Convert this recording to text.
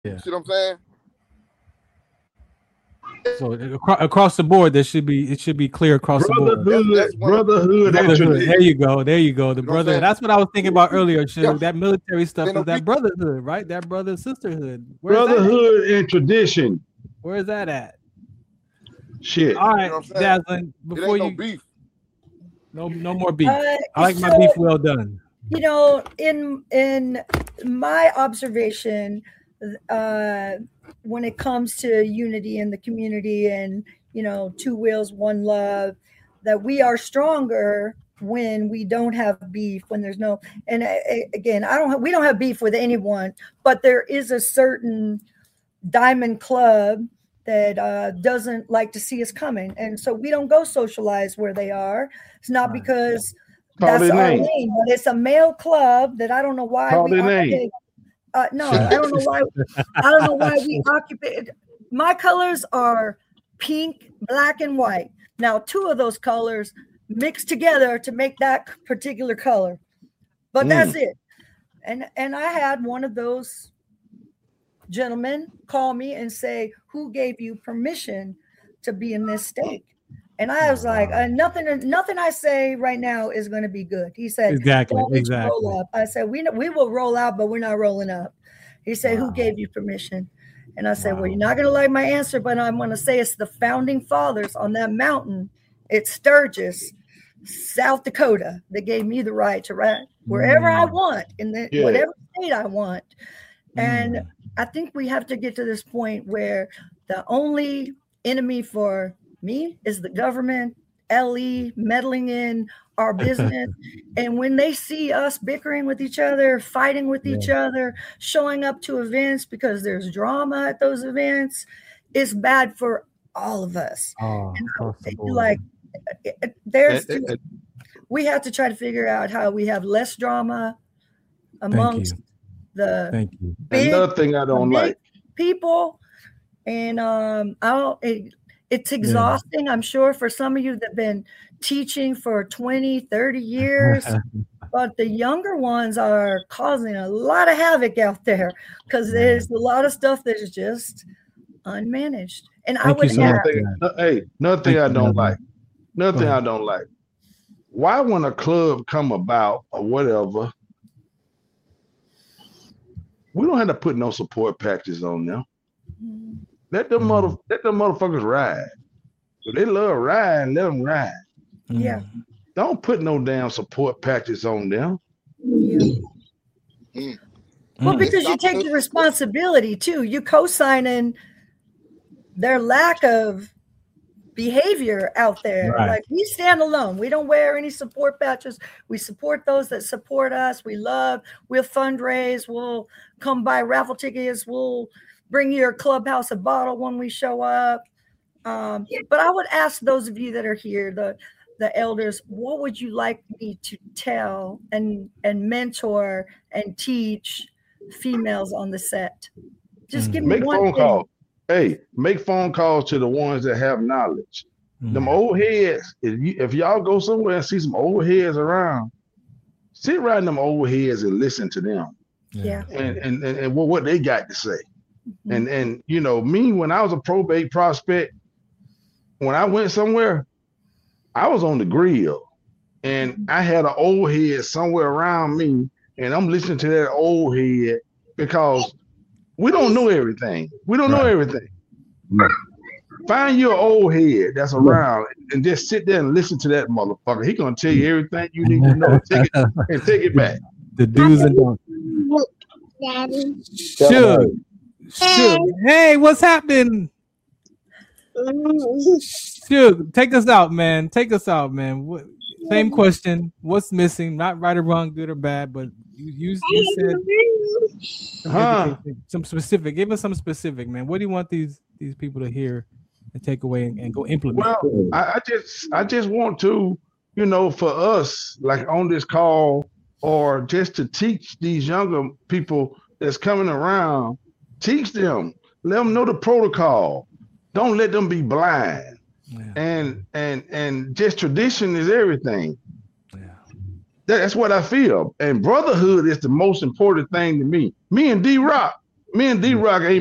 Yeah. See what I'm saying? So across the board, it should be clear across the board. That's one of Brotherhood, and Brotherhood. There tradition. you go. There you go. The you know what I'm brotherhood. saying? That's what I was thinking about earlier. Yeah. Shug. That military stuff Then is we, that brotherhood, right? That brother sisterhood. Where's that at? Brotherhood and tradition. Where's that at? Shit. All right, you know what I'm saying? Dazzlin. It Before ain't no you, beef. no more beef. I like my so- beef well done. You know, in my observation, when it comes to unity in the community and, you know, two wheels, one love, that we are stronger when we don't have beef, when there's no, and again, we don't have beef with anyone, but there is a certain diamond club that doesn't like to see us coming. And so we don't go socialize where they are. It's not because that's our name, but it's a male club that I don't know why Call we their name. occupy. No, I don't know why. I don't know why we occupy. My colors are pink, black, and white. Now, two of those colors mixed together to make that particular color, but that's it. And I had one of those gentlemen call me and say, "Who gave you permission to be in this state?" And I was like, nothing I say right now is going to be good. He said, exactly. Roll up. I said, we will roll out, but we're not rolling up. He said, who gave you permission? And I said, well, you're not going to like my answer, but I'm going to say it's the founding fathers on that mountain. It's Sturgis, South Dakota, that gave me the right to ride wherever I want in whatever state I want. And I think we have to get to this point where the only enemy for me is the government, LE meddling in our business. And when they see us bickering with each other, fighting with each other, showing up to events because there's drama at those events, it's bad for all of us. We have to try to figure out how we have less drama amongst the big, another thing I don't like people. And it's exhausting, I'm sure, for some of you that have been teaching for 20, 30 years. But the younger ones are causing a lot of havoc out there because there's a lot of stuff that is just unmanaged. And I would another thing I don't like. Another thing I don't like. Why, when a club come about or whatever, we don't have to put no support packages on them. Let them motherfuckers ride. If they love riding, let them ride. Yeah. Don't put no damn support packages on them. Yeah. Well, because you take the responsibility too. You co-signing their lack of behavior out there. Right. Like, we stand alone. We don't wear any support patches. We support those that support us. We'll fundraise. We'll come buy raffle tickets. We'll bring your clubhouse a bottle when we show up. But I would ask those of you that are here, the elders, what would you like me to tell and mentor and teach females on the set? Just give me make one phone thing. call. Hey, make phone calls to the ones that have knowledge. Them old heads, if y'all go somewhere and see some old heads around, sit right in them old heads and listen to them. Yeah. And what they got to say. And you know, me, when I was a probate prospect, when I went somewhere, I was on the grill and I had an old head somewhere around me, and I'm listening to that old head because we don't know everything. We don't know everything. Find your old head that's around and just sit there and listen to that motherfucker. He gonna tell you everything you need to know and take it back. The do's and don'ts. Daddy. Shug. Hey, what's happening? Shug, take us out, man. Take us out, man. Same question. What's missing? Not right or wrong, good or bad, but you said some specific. Give us some specific, man. What do you want these people to hear and take away and go implement? Well, I just want to, you know, for us, like on this call, or just to teach these younger people that's coming around, teach them, let them know the protocol. Don't let them be blind. Yeah. And just tradition is everything. Yeah. That's what I feel. And brotherhood is the most important thing to me. Me and D-Rock, Me and D-Rock ain't